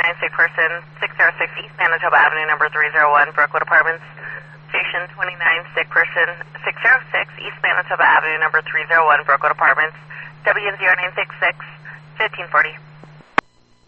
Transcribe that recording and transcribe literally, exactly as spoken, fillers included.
nine, sick person, six oh six East Manitoba Avenue, number three oh one, Brookwood Apartments. Station twenty-nine, sick person, six oh six East Manitoba Avenue, number three oh one, Brookwood Apartments. W N zero nine six six, fifteen forty.